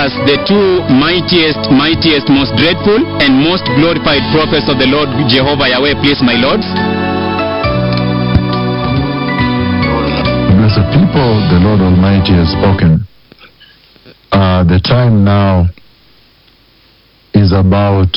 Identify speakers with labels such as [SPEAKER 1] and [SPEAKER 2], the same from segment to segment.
[SPEAKER 1] as the two mightiest, most dreadful, and most glorified prophets of the Lord Jehovah Yahweh, please, my lords.
[SPEAKER 2] Blessed people, the Lord Almighty has spoken. The time now is about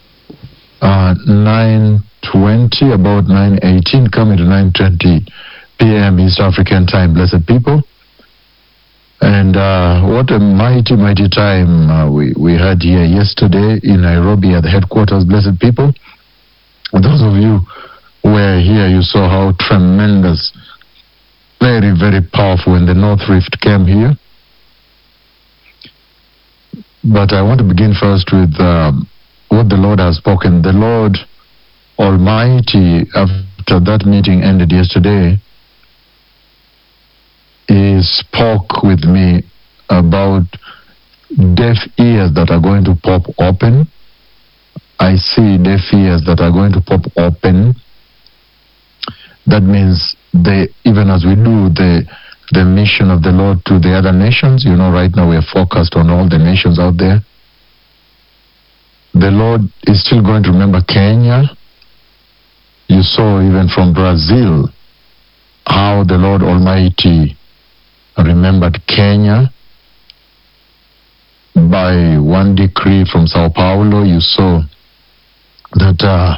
[SPEAKER 2] 9:20, about 9:18, coming to 9:20 p.m. East African time, blessed people. And what a mighty, mighty time we had here yesterday in Nairobi at the headquarters, blessed people. Those of you who were here, you saw how tremendous, very, very powerful when the North Rift came here. But I want to begin first with what the Lord has spoken. The Lord Almighty, after that meeting ended yesterday, He spoke with me about deaf ears that are going to pop open. I see deaf ears that are going to pop open. That means even as we do the mission of the Lord to the other nations, you know, right now we are focused on all the nations out there. The Lord is still going to remember Kenya. You saw even from Brazil how the Lord Almighty remembered Kenya. By one decree from Sao Paulo, you saw that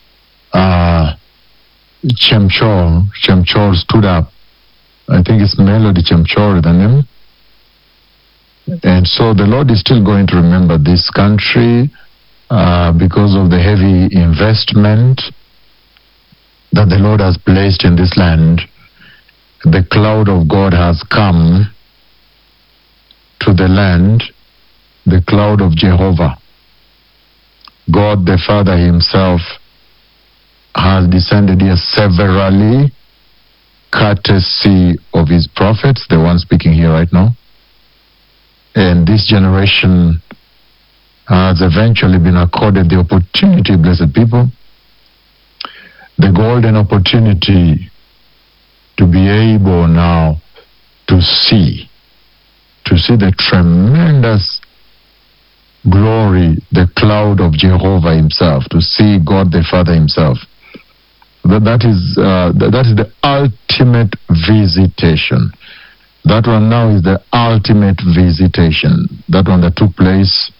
[SPEAKER 2] Chemchol stood up. I think it's Melody Chemchol, the name. And so the Lord is still going to remember this country because of the heavy investment that the Lord has placed in this land. The cloud of God has come to the land, the cloud of Jehovah. God the Father Himself has descended here severally, courtesy of His prophets, the one speaking here right now. And this generation has eventually been accorded the opportunity, blessed people, the golden opportunity to be able now to see the tremendous glory, the cloud of Jehovah Himself, to see God the Father Himself. That is the ultimate visitation. That one now is the ultimate visitation. That one that took place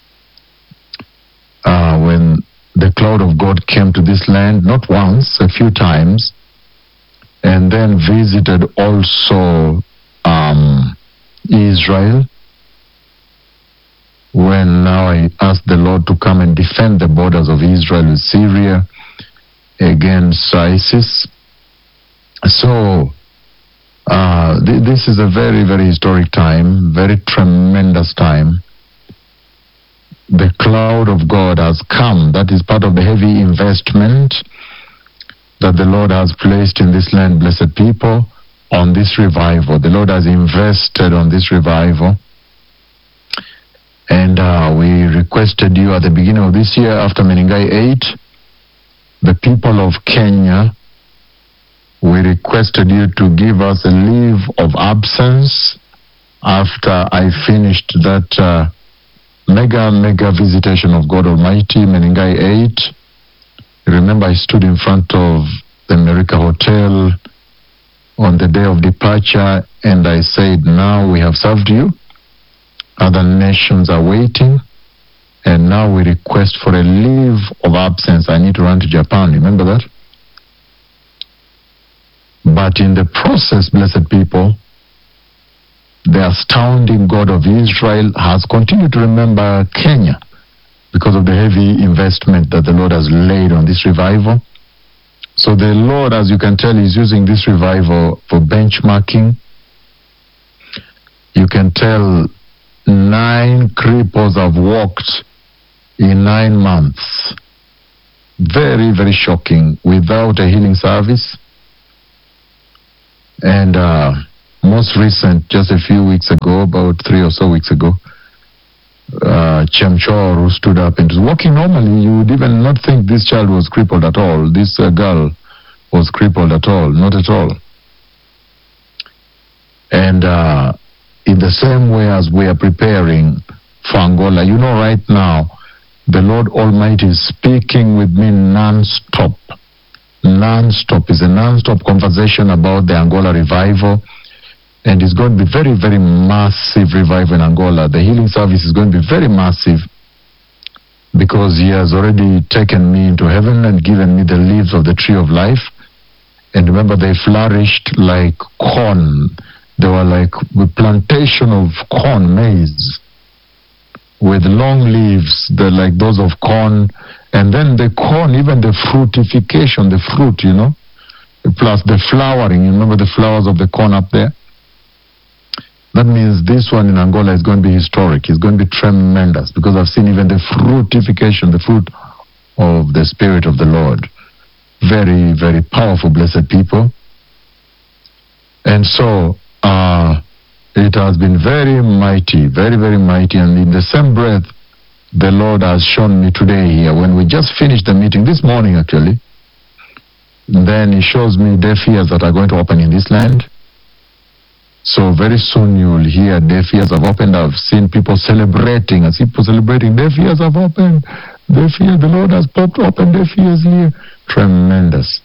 [SPEAKER 2] when the cloud of God came to this land, not once, a few times, and then visited also Israel, when now I asked the Lord to come and defend the borders of Israel with Syria against ISIS. So this is a very, very historic time, very tremendous time. The cloud of God has come. That is part of the heavy investment that the Lord has placed in this land, blessed people, on this revival. The Lord has invested on this revival. And we requested you at the beginning of this year, after Menengai 8, the people of Kenya, we requested you to give us a leave of absence after I finished that mega visitation of God Almighty, Menengai 8. Remember, I stood in front of the America Hotel on the day of departure, and I said, now we have served you. Other nations are waiting, and now we request for a leave of absence. I need to run to Japan. Remember that? But in the process, blessed people, the astounding God of Israel has continued to remember Kenya because of the heavy investment that the Lord has laid on this revival. So the Lord, as you can tell, is using this revival for benchmarking. You can tell 9 cripples have walked in 9 months. Very, very shocking, without a healing service. And most recent, just a few weeks ago, about 3 or so weeks ago, Chemchol, who stood up and was walking normally. You would even not think this child was crippled at all. This girl was crippled at all, not at all. And in the same way as we are preparing for Angola. You know, right now, the Lord Almighty is speaking with me non-stop. Non-stop. It's a non-stop conversation about the Angola revival. And it's going to be very, very massive revival in Angola. The healing service is going to be very massive because He has already taken me into heaven and given me the leaves of the tree of life. And remember, they flourished like corn. They were like a plantation of corn, maize, with long leaves, like those of corn. And then the corn, even the fruitification, the fruit, plus the flowering. You remember the flowers of the corn up there? That means this one in Angola is going to be historic. It's going to be tremendous because I've seen even the fruitification, the fruit of the Spirit of the Lord. Very, very powerful, blessed people. And so, it has been very mighty, very, very mighty. And in the same breath, the Lord has shown me today here, when we just finished the meeting, this morning actually, then He shows me deaf ears that are going to open in this land. So very soon you will hear deaf ears have opened. I've seen people celebrating. I see people celebrating. Deaf ears have opened. Deaf ears, the Lord has popped open deaf ears here. Tremendous.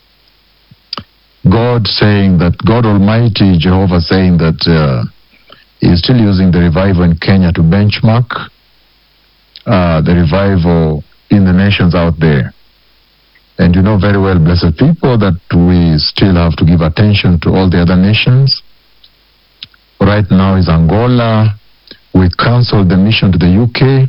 [SPEAKER 2] God saying that, God Almighty, Jehovah saying that He is still using the revival in Kenya to benchmark the revival in the nations out there. And you know very well, blessed people, that we still have to give attention to all the other nations. Right now is Angola. We cancelled the mission to the UK.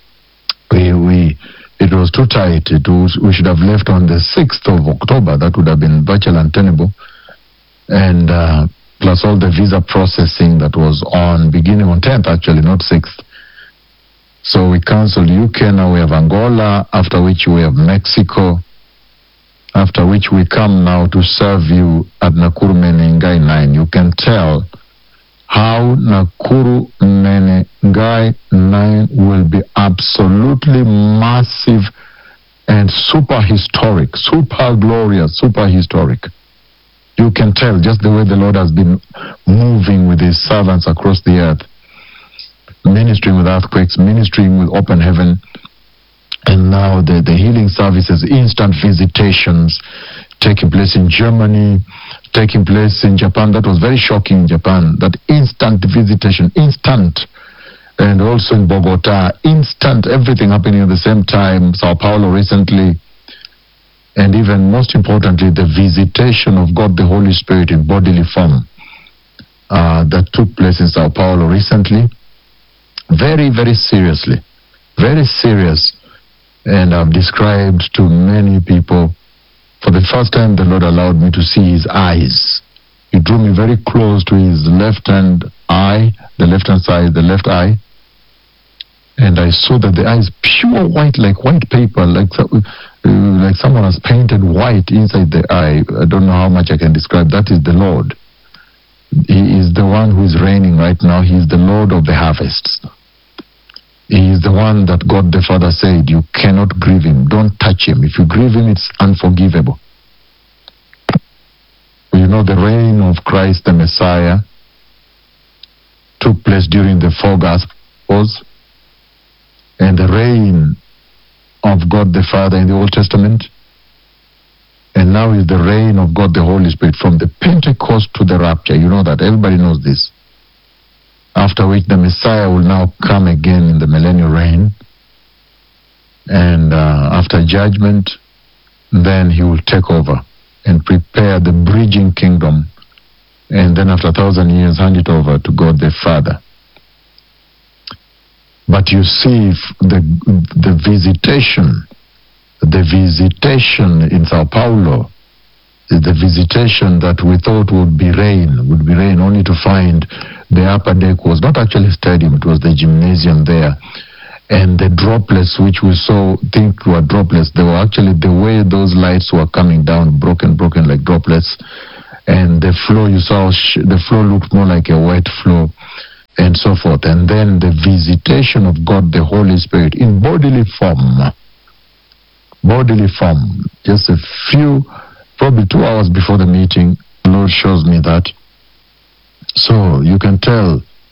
[SPEAKER 2] It was too tight. We should have left on the 6th of October. That would have been virtually untenable. And plus all the visa processing that was on, beginning on 10th actually, not 6th. So we cancelled UK, now we have Angola, after which we have Mexico, after which we come now to serve you at Nakuru Menengai 9. You can tell how Nakuru Menengai 9 will be absolutely massive and super historic, super glorious, super historic. You can tell just the way the Lord has been moving with His servants across the earth, ministering with earthquakes, ministering with open heaven, and now the healing services, instant visitations taking place in Germany, taking place in Japan. That was very shocking in Japan, that instant visitation, instant. And also in Bogota, instant, everything happening at the same time. Sao Paulo recently. And even most importantly, the visitation of God the Holy Spirit in bodily form that took place in Sao Paulo recently. Very, very seriously. Very serious. And I've described to many people, for the first time the Lord allowed me to see His eyes. He drew me very close to His left-hand eye, the left-hand side, the left eye. And I saw that the eye is pure white, like white paper, like someone has painted white inside the eye. I don't know how much I can describe. That is the Lord. He is the one who is reigning right now. He is the Lord of the harvests. He is the one that God the Father said, you cannot grieve Him. Don't touch Him. If you grieve Him, it's unforgivable. You know, the reign of Christ the Messiah took place during the four Gospels, and the reign of God the Father in the Old Testament, and now is the reign of God the Holy Spirit from the Pentecost to the rapture. You know that. Everybody knows this. After which the Messiah will now come again in the millennial reign. And after judgment, then He will take over and prepare the bridging kingdom. And then after 1,000 years, hand it over to God the Father. But you see, the visitation in Sao Paulo, the visitation that we thought would be rain, only to find the upper deck was not actually a stadium, it was the gymnasium there. And the droplets which we think were droplets, they were actually the way those lights were coming down, broken like droplets. And the floor, you saw, the floor looked more like a wet floor, and so forth. And then the visitation of God the Holy Spirit in bodily form, just a few, probably 2 hours before the meeting, the Lord shows me that. So you can tell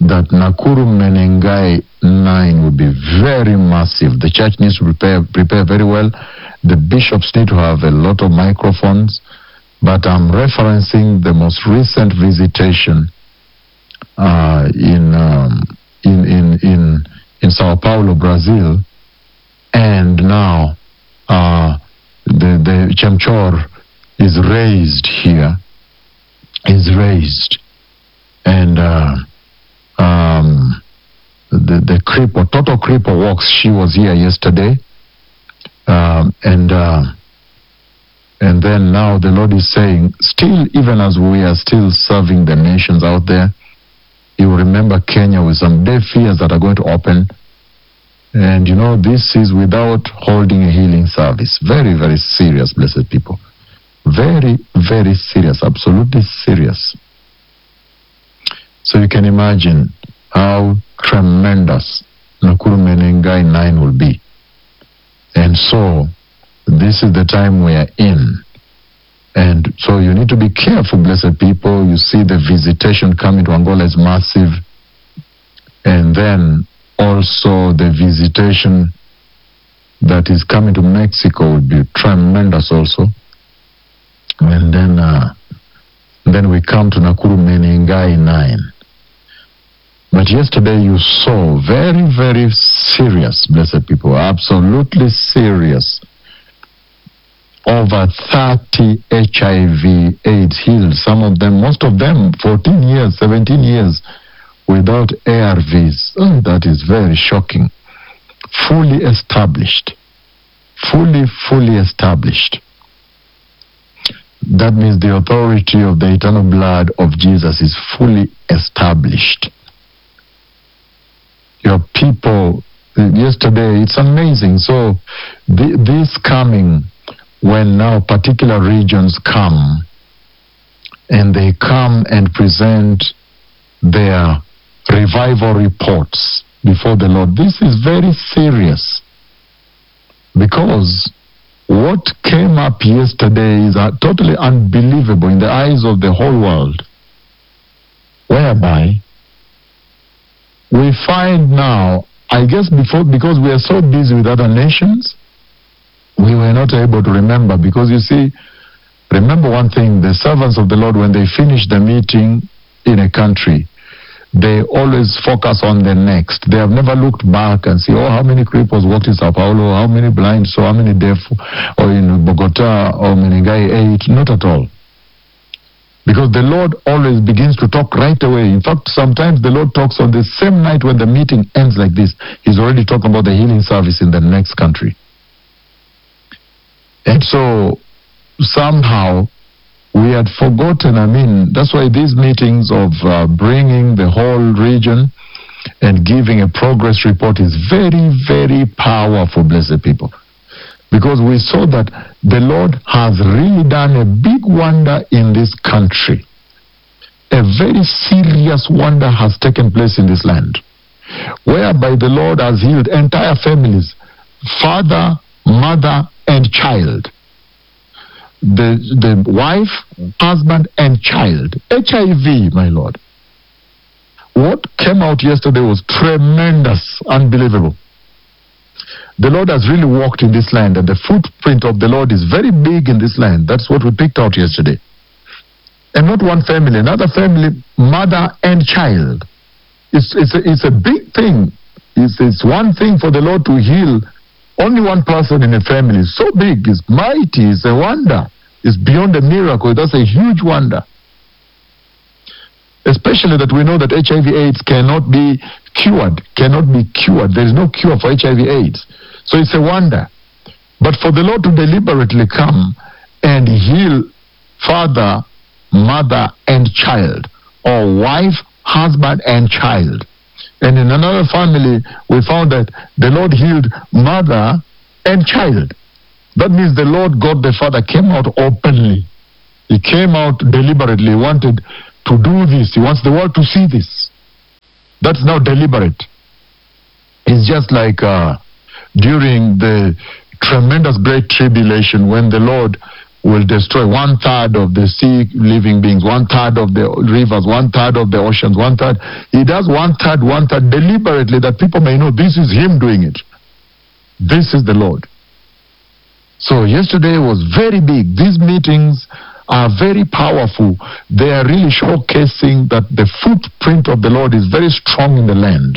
[SPEAKER 2] that Nakuru Menengai 9 will be very massive. The church needs to prepare very well. The bishops need to have a lot of microphones. But I'm referencing the most recent visitation in Sao Paulo, Brazil, and now the Chemchor is raised here. And the cripple, total cripple walks. She was here yesterday, and then now the Lord is saying, still, even as we are still serving the nations out there, you will remember Kenya with some deaf ears that are going to open. And you know, this is without holding a healing service. Very, very serious, blessed people. Very, very serious, absolutely serious. So you can imagine how tremendous Nakuru Menengai 9 will be. And so, this is the time we are in. And so you need to be careful, blessed people. You see the visitation coming to Angola is massive. And then also the visitation that is coming to Mexico will be tremendous also. And then we come to Nakuru Menengai 9. But yesterday you saw very, very serious, blessed people, absolutely serious. Over 30 HIV AIDS healed. Some of them, most of them, 14 years, 17 years without ARVs. Oh, that is very shocking. Fully established. Fully established. That means the authority of the eternal blood of Jesus is fully established. Your people, yesterday, it's amazing. So, this coming, when now particular regions come, and they come and present their revival reports before the Lord, this is very serious. Because what came up yesterday is totally unbelievable in the eyes of the whole world, whereby we find now, I guess before, because we are so busy with other nations, we were not able to remember. Because you see, remember one thing, the servants of the Lord, when they finish the meeting in a country, they always focus on the next. They have never looked back and see, oh, how many cripples walked in Sao Paulo, how many blind, so how many deaf, or in Bogota, or Menengai 8, not at all. Because the Lord always begins to talk right away. In fact, sometimes the Lord talks on the same night when the meeting ends like this. He's already talking about the healing service in the next country. And so, somehow, we had forgotten. I mean, that's why these meetings of bringing the whole region and giving a progress report is very, very powerful, blessed people. Because we saw that the Lord has really done a big wonder in this country. A very serious wonder has taken place in this land, whereby the Lord has healed entire families, father, mother, and child. The wife, husband, and child. HIV, my Lord. What came out yesterday was tremendous, unbelievable. The Lord has really walked in this land, and the footprint of the Lord is very big in this land. That's what we picked out yesterday. And not one family, another family, mother and child. It's a big thing. It's one thing for the Lord to heal only one person in a family. It's so big, it's mighty, it's a wonder. It's beyond a miracle. That's a huge wonder. Especially that we know that HIV/AIDS cannot be cured. There is no cure for HIV/AIDS. So it's a wonder. But for the Lord to deliberately come and heal father, mother, and child, or wife, husband, and child. And in another family, we found that the Lord healed mother and child. That means the Lord God the Father came out openly. He came out deliberately. He wanted to do this. He wants the world to see this. That's now deliberate. It's just like during the tremendous great tribulation, when the Lord will destroy 1/3 of the sea living beings, 1/3 of the rivers, 1/3 of the oceans, 1/3. He does 1/3 deliberately, that people may know this is him doing it. This is the Lord. So yesterday was very big. These meetings are very powerful. They are really showcasing that the footprint of the Lord is very strong in the land.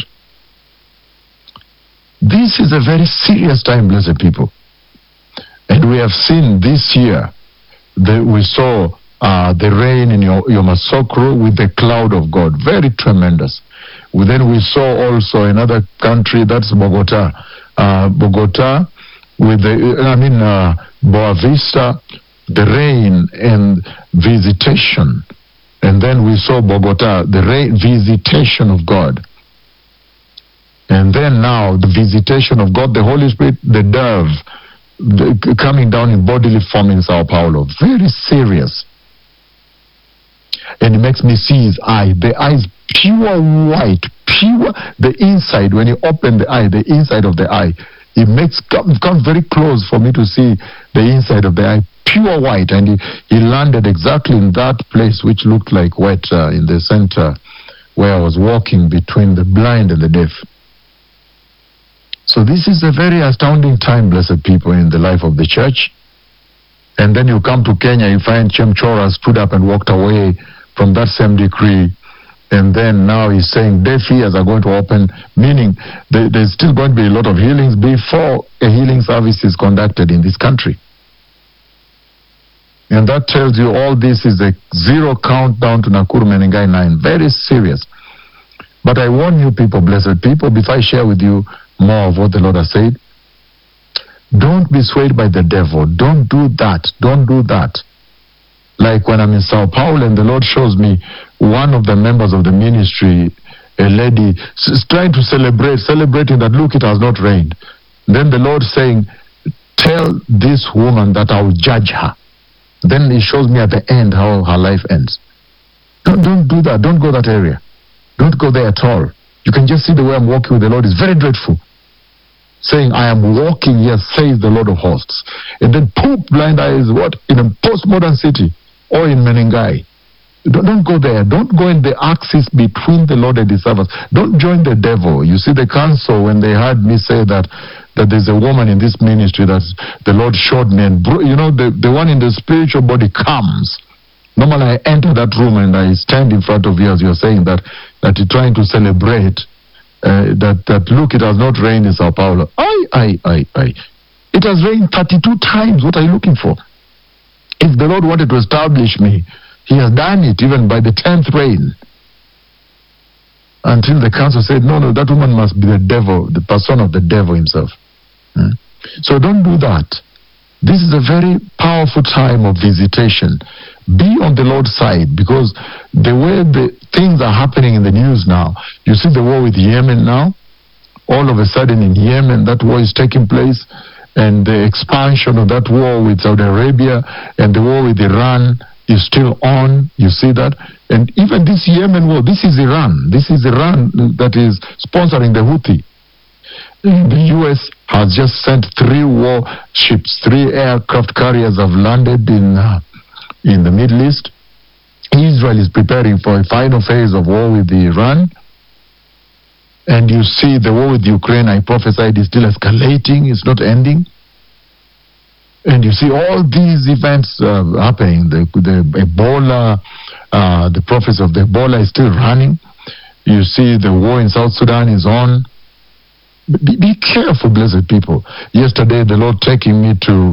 [SPEAKER 2] This is a very serious time, blessed people. And we have seen this year, we saw the rain in Yamoussoukro with the cloud of God. Very tremendous. Then we saw also another country, that's Bogota. Bogota with Boa Vista, the rain and visitation. And then we saw Bogota, the rain, visitation of God. And then now the visitation of God, the Holy Spirit, the dove, coming down in bodily form in Sao Paulo. Very serious. And it makes me see his eye. The eye is pure white, pure. The inside, when you open the eye, the inside of the eye, it comes very close for me to see the inside of the eye, pure white. And he landed exactly in that place which looked like wet in the center where I was walking between the blind and the deaf. So this is a very astounding time, blessed people, in the life of the church. And then you come to Kenya, you find Chemchora stood up and walked away from that same decree. And then now he's saying deaf ears are going to open, meaning there's still going to be a lot of healings before a healing service is conducted in this country. And that tells you all this is a zero countdown to Nakuru Menengai 9. Very serious. But I warn you people, blessed people, before I share with you more of what the Lord has said, don't be swayed by the devil. Don't do that. Don't do that. Like when I'm in Sao Paulo and the Lord shows me one of the members of the ministry, a lady, trying to celebrating that, look, it has not rained. Then the Lord saying, tell this woman that I will judge her. Then he shows me at the end how her life ends. Don't do that. Don't go that area. Don't go there at all. You can just see the way I'm walking with the Lord is very dreadful. Saying, I am walking here, says the Lord of hosts. And then poop, blind eyes, what? In a postmodern city or in Menengai. Don't go there. Don't go in the axis between the Lord and his servants. Don't join the devil. You see the council, when they heard me say that there's a woman in this ministry that the Lord showed me, and the one in the spiritual body comes. Normally I enter that room and I stand in front of you as you're saying that you're trying to celebrate that look, it has not rained in Sao Paulo. It has rained 32 times. What are you looking for? If the Lord wanted to establish me, he has done it even by the 10th rain. Until the council said, no, that woman must be the devil, the person of the devil himself. So don't do that. This is a very powerful time of visitation. Be on the Lord's side, because the way the things are happening in the news now, you see the war with Yemen now, all of a sudden in Yemen that war is taking place, and the expansion of that war with Saudi Arabia and the war with Iran is still on. You see that? And even this Yemen war, this is Iran. This is Iran that is sponsoring the Houthi. The U.S. has just sent 3 warships, 3 aircraft carriers have landed in the Middle East. Israel is preparing for a final phase of war with Iran. And you see the war with Ukraine, I prophesied, is still escalating, it's not ending. And you see all these events happening. The Ebola, the prophecy of the Ebola is still running. You see the war in South Sudan is on. Be careful, blessed people. Yesterday, the Lord taking me to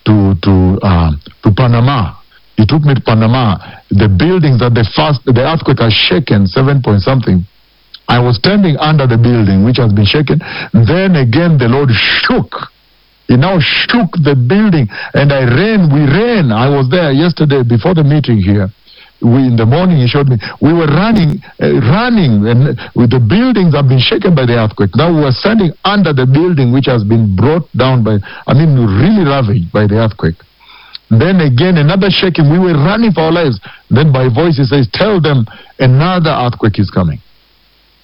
[SPEAKER 2] Panama. He took me to Panama. The buildings that the earthquake has shaken 7 point something. I was standing under the building which has been shaken. Then again, the Lord shook. He now shook the building, and we ran. I was there yesterday before the meeting here. In the morning, he showed me. We were running, and with the buildings have been shaken by the earthquake. Now we were standing under the building which has been brought down really ravaged by the earthquake. Then again, another shaking. We were running for our lives. Then by voice he says, tell them another earthquake is coming.